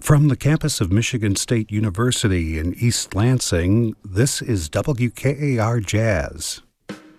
From the campus of Michigan State University in East Lansing, this is WKAR Jazz.